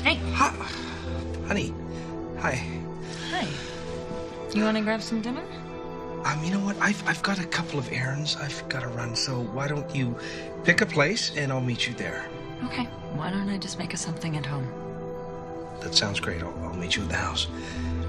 Hey. Hi. Honey. Hi. Hi. You want to grab some dinner? You know what? I've got a couple of errands I've got to run, so why don't you pick a place and I'll meet you there. Okay. Why don't I just make us something at home? That sounds great. I'll meet you at the house.